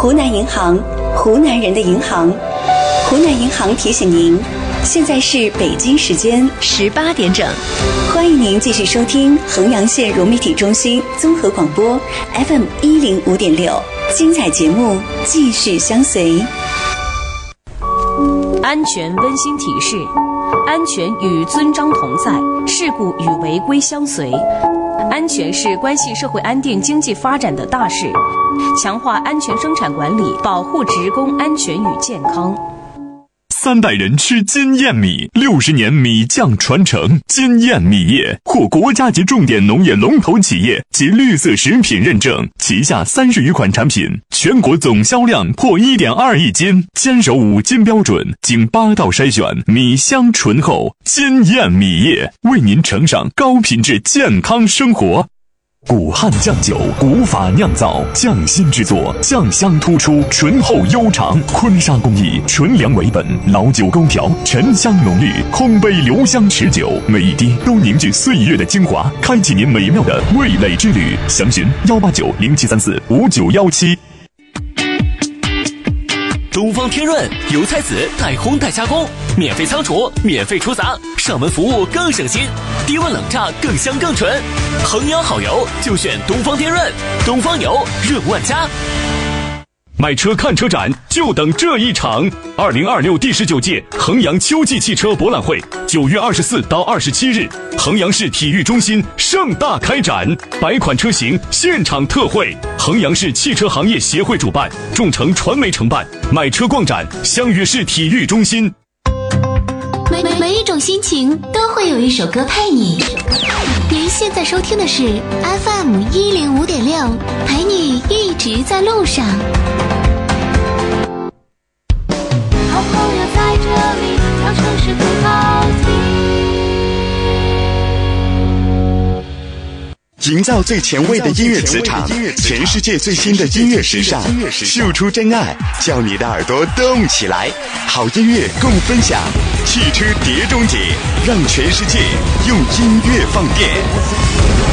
湖南银行，湖南人的银行。湖南银行提醒您，现在是北京时间 18点整。 欢迎您继续收听衡阳县融媒体中心综合广播 FM105.6，精彩节目继续相随。 安全温馨提示：安全与遵章同在，事故与违规相随。安全是关系社会安定、经济发展的大事，强化安全生产管理，保护职工安全与健康。 3代人吃金燕米，60年米酱传承。金燕米业获国家级重点农业龙头企业及绿色食品认证，旗下30余款产品，全国总销量破1.2亿斤，坚守5金标准，经8道筛选，米香醇厚。金燕米业为您呈上高品质健康生活。古汉酱酒，古法酿造，匠心制作，酱香突出，醇厚悠长。坤沙工艺，纯粮为本，老酒勾调，沉香浓郁，空杯留香持久，每一滴都凝聚岁月的精华，开启您美妙的味蕾之旅。详询18907345917。 东方天润油菜籽代烘代加工，免费仓储，免费出杂，上门服务更省心，低温冷榨更香更纯。衡阳好油就选东方天润，东方油润万家。 买车看车展就等这一场，2026第19届衡阳秋季汽车博览会9月24到27日，衡阳市体育中心盛大开展，100款车型现场特惠，衡阳市汽车行业协会主办，众诚传媒承办。买车逛展，相约市体育中心。 每一种心情都会有一首歌陪你。您现在收听的是 FM105.6，陪你一直在路上。 好朋友在这里，让城市更好听。 营造最前卫的音乐磁场，全世界最新的音乐时尚，秀出真爱，叫你的耳朵动起来。好音乐共分享，汽车碟中谍，让全世界用音乐放电。